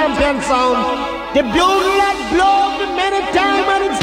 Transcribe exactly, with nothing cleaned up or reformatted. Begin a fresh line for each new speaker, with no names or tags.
champion sound. The bugle that blows the many time and it's